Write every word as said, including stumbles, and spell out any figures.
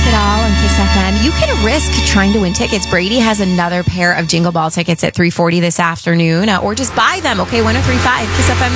It All on Kiss F M. You can risk trying to win tickets. Brady has another pair of Jingle Ball tickets at three forty this afternoon, uh, or just buy them. Okay, one oh three point five Kiss F M.